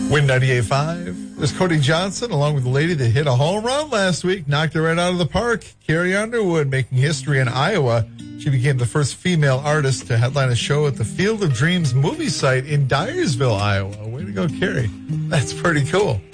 Win 98.5. There's Cody Johnson, along with the lady that hit a home run last week, knocked it right out of the park. Carrie Underwood making history in Iowa. She became the first female artist to headline a show at the Field of Dreams movie site in Dyersville, Iowa. Way to go, Carrie. That's pretty cool.